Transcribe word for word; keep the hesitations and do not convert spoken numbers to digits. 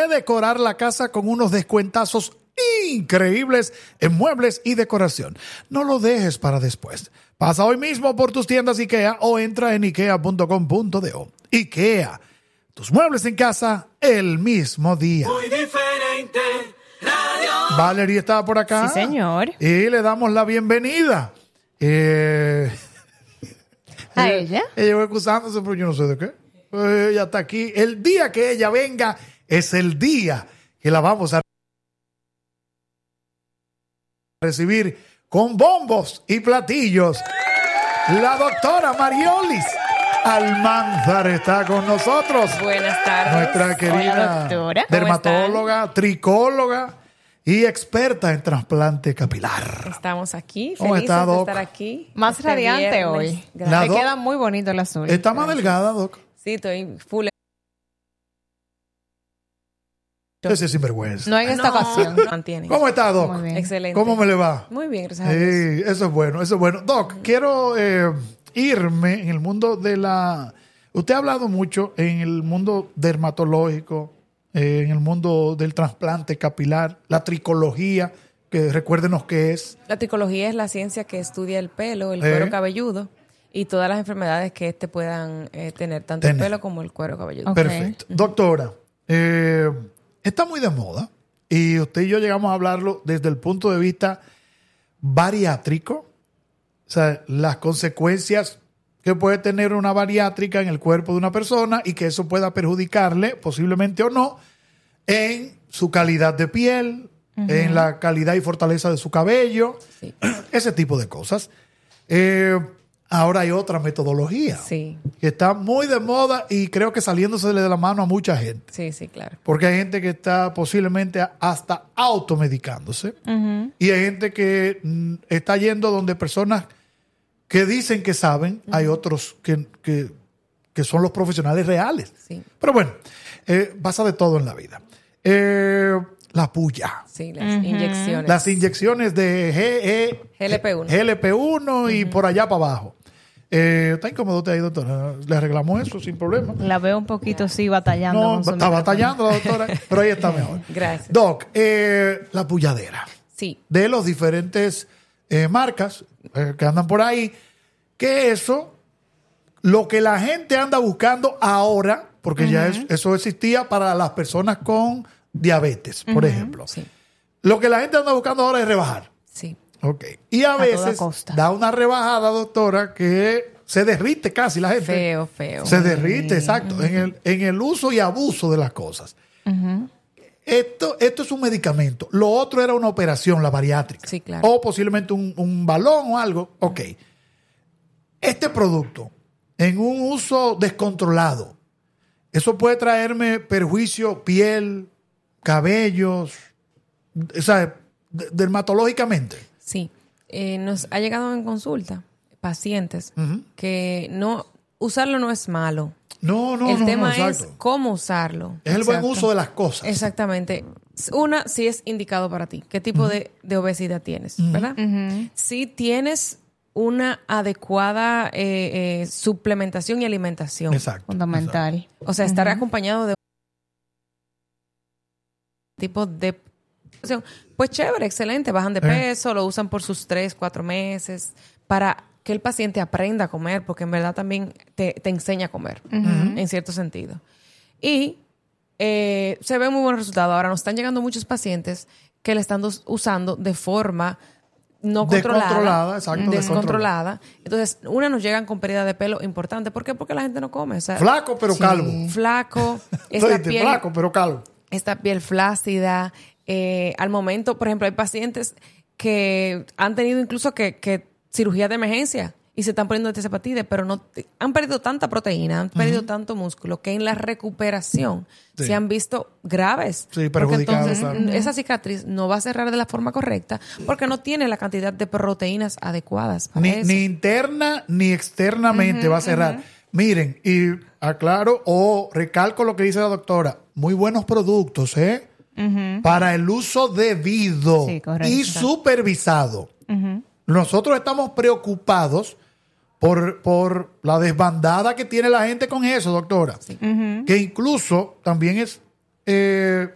de decorar la casa con unos descuentazos increíbles en muebles y decoración. No lo dejes para después. Pasa hoy mismo por tus tiendas IKEA o entra en ikea punto com punto do. IKEA, tus muebles en casa el mismo día. Muy diferente radio. Valerie está por acá. Sí, señor. Y le damos la bienvenida. Eh, ¿A ella? ella? Ella va excusándose, pero yo no sé de qué. Eh, ella está aquí. El día que ella venga es el día que la vamos a recibir con bombos y platillos. La doctora Mariolis Almanzar está con nosotros. Buenas tardes. Nuestra querida Hola, doctora. ¿Cómo dermatóloga, tricóloga y experta en trasplante capilar. Estamos aquí, ¿Cómo felices está, de Doc? estar aquí. Más este radiante viernes. hoy. Gracias. La Me Doc- queda muy bonito el azul. Está más delgada, Doc. Sí, estoy full. Ese es sinvergüenza. No en esta No, ocasión. no mantiene. ¿Cómo está, Doc? Muy bien. Excelente. ¿Cómo me le va? Muy bien, gracias a Dios. Sí, eso es bueno, eso es bueno. Doc, quiero eh, irme en el mundo de la... Usted ha hablado mucho en el mundo dermatológico, eh, en el mundo del trasplante capilar, la tricología, que recuérdenos qué es. La tricología es la ciencia que estudia el pelo, el Eh. cuero cabelludo y todas las enfermedades que éste puedan eh, tener, tanto Tener. el pelo como el cuero cabelludo. Ok. Perfecto. Doctora, eh, está muy de moda y usted y yo llegamos a hablarlo desde el punto de vista bariátrico, o sea, las consecuencias que puede tener una bariátrica en el cuerpo de una persona y que eso pueda perjudicarle, posiblemente o no, en su calidad de piel, uh-huh. en la calidad y fortaleza de su cabello, Sí. ese tipo de cosas. Eh, ahora hay otra metodología Sí, que está muy de moda y creo que saliéndose de la mano a mucha gente. sí, sí, claro. Porque hay gente que está posiblemente hasta automedicándose Ujú. y hay gente que mm, está yendo donde personas que dicen que saben, uh-huh. hay otros que, que, que son los profesionales reales. Sí, Pero bueno, eh, pasa de todo en la vida. Eh, la puya. sí, las Ujú. inyecciones. Las inyecciones de G E, G L P uno. G L P uno y por allá para abajo. Eh, ¿Está incómodo usted ahí, doctora? Le arreglamos eso sin problema. La veo un poquito, sí, batallando. No, con su está micrófono. batallando la doctora, pero ahí está mejor. Gracias. Doc, eh, la puyadera Sí, de los diferentes eh, marcas eh, que andan por ahí, que eso, lo que la gente anda buscando ahora, porque uh-huh. ya es, eso existía para las personas con diabetes, por uh-huh. ejemplo. sí, Lo que la gente anda buscando ahora es rebajar. sí. Ok. Y a, A veces toda costa. da una rebajada, doctora, que se derrite casi la gente. Feo, feo. Se derrite, exacto, en, el, en el uso y abuso de las cosas. Ujú. Esto, esto es un medicamento. Lo otro era una operación, la bariátrica. Sí, claro. O posiblemente un, un balón o algo. Ok. Este producto, en un uso descontrolado, eso puede traerme perjuicio, piel, cabellos, o sea, de- dermatológicamente. Sí, eh, nos ha llegado en consulta pacientes Ujú. que no usarlo no es malo. No, no, el no, tema no, es exacto. cómo usarlo. Es el buen Exacto. uso de las cosas. Exactamente. Una, si es indicado para ti. ¿Qué tipo de, de obesidad tienes? ¿Verdad? Ujú. Si tienes una adecuada eh, eh, suplementación y alimentación. Exacto. Fundamental. O sea, estar acompañado de tipo de... Pues chévere, excelente. Bajan de Eh. peso, lo usan por sus tres, cuatro meses para que el paciente aprenda a comer, porque en verdad también te, te enseña a comer, en cierto sentido. Y eh, se ven muy buenos resultados. Ahora nos están llegando muchos pacientes que le están dos- usando de forma no controlada. Descontrolada, exacto, Descontrolada. Entonces, una, nos llegan con pérdida de pelo importante. ¿Por qué? Porque la gente no come. O sea, Flaco pero Sí. calvo. flaco, esta Oíste, piel, flaco pero calvo. esta piel flácida. Eh, al momento, por ejemplo, hay pacientes que han tenido incluso que, que cirugía de emergencia y se están poniendo anticepatides, pero no han perdido tanta proteína, han perdido uh-huh. tanto músculo que en la recuperación Sí. se han visto graves. Sí, porque perjudicados, entonces claro. esa cicatriz no va a cerrar de la forma correcta porque no tiene la cantidad de proteínas adecuadas para Ni, eso. ni interna ni externamente va a cerrar. Miren, y aclaro o recalco lo que dice la doctora. Muy buenos productos, ¿eh? Ujú. Para el uso debido Sí, correcto. y supervisado. Ujú. Nosotros estamos preocupados por, por la desbandada que tiene la gente con eso, doctora. Ujú. Que incluso también es eh,